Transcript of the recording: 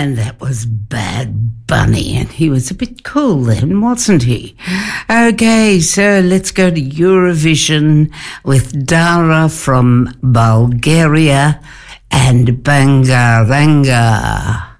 And that was Bad Bunny, and he was a bit cool then, wasn't he? Okay, so let's go to Eurovision with Dara from Bulgaria and Bangaranga.